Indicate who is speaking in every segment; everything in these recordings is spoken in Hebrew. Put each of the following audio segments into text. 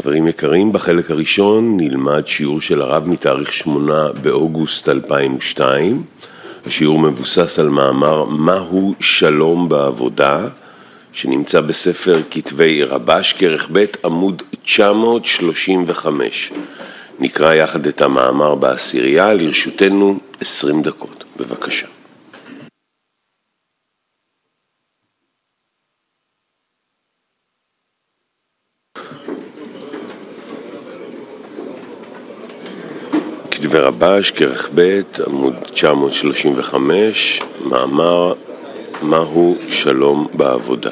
Speaker 1: חברים יקרים, בחלק הראשון נלמד שיעור של הרב מתאריך 8 באוגוסט 2002. השיעור מבוסס על מאמר מהו שלום בעבודה, שנמצא בספר כתבי רבש, כרך ב' עמוד 935. נקרא יחד את המאמר בעשירייה, לרשותנו 20 דקות. בבקשה. כתבי רבש, כרך ב' עמוד 935, מאמר מהו שלום בעבודה.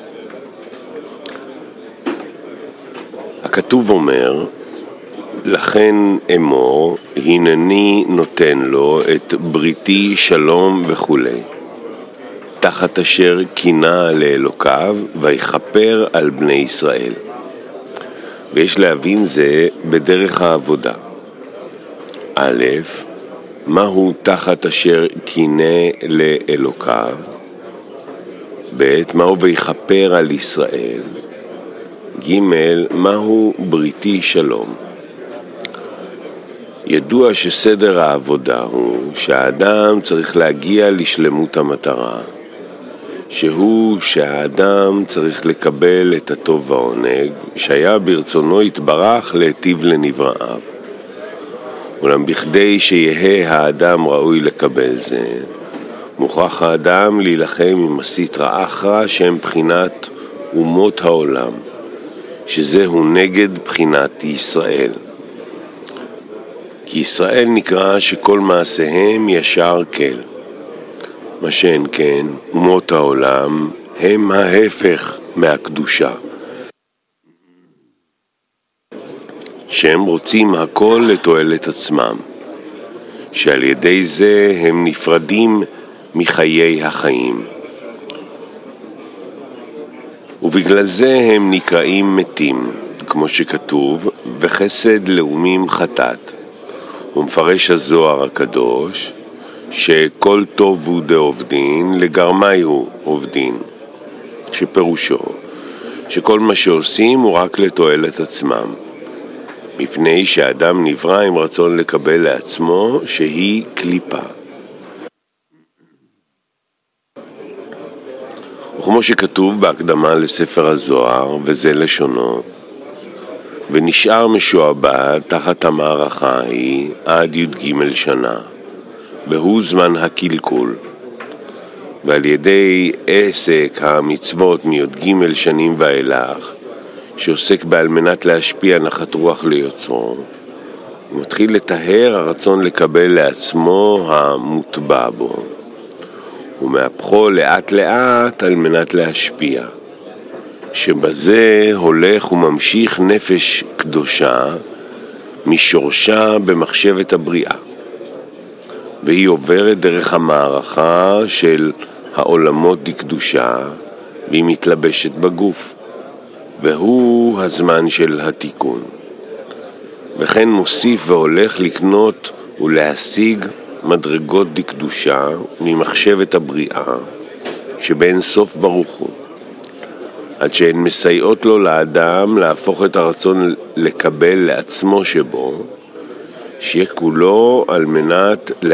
Speaker 1: הכתוב אומר, לכן אמור, הנני נותן לו את בריתי שלום וכו', תחת אשר קינה לאלוקיו ויכפר על בני ישראל. ויש להבין זה בדרך העבודה. א', מהו תחת אשר קינה לאלוקיו? ב', מהו ויכפר על ישראל? ג', מהו בריתי שלום? ידוע שסדר העבודה הוא שהאדם צריך להגיע לשלמות המטרה, שהוא שהאדם צריך לקבל את הטוב והעונג, שהיה ברצונו יתברך להיטיב לנבראיו. אולם בכדי שיהיה האדם ראוי לקבל זה, מוכרח האדם להילחם עם הסטרא אחרא שהם בחינת אומות העולם, שזהו נגד בחינת ישראל. כי ישראל נקרא שכל מעשיהם ישר כל. מה שאין כן, אומות העולם הם ההפך מהקדושה, שהם רוצים הכל לתועלת עצמם, שעל ידי זה הם נפרדים מחיי החיים. ובגלל זה הם נקראים מתים, כמו שכתוב, וחסד לאומים חטאת. ומפרש הזוהר הקדוש, שכל טוב הוא דעובדין, לגרמי הוא עובדין, שפירושו, שכל מה שעושים הוא רק לתועלת עצמם, מפני שהאדם נברא עם רצון לקבל לעצמו שהיא קליפה. וכמו שכתוב בהקדמה לספר הזוהר, וזה לשונו, ונשאר משועבד תחת המערכה ההיא עד י"ג שנה, והוא זמן הקלקול. ועל ידי עסק המצוות מי"ג שנים ואילך, שעוסק בעל מנת להשפיע נחת רוח ליוצרו, הוא מתחיל לטהר הרצון לקבל לעצמו המוטבע בו, ומהפכו לאט לאט על מנת להשפיע, שבזה הולך וממשיך נפש קדושה משורשה במחשבת הבריאה, והיא עוברת דרך המערכה של העולמות דקדושה, והיא מתלבשת בגוף, והוא הזמן של התיקון. וכן מוסיף והולך לקנות ולהשיג מדרגות דקדושה ממחשבת הבריאה שבין סוף ברוך הוא, עד שהן מסייעות לו לאדם להפוך את הרצון לקבל לעצמו שבו, שיהיה כולו על מנת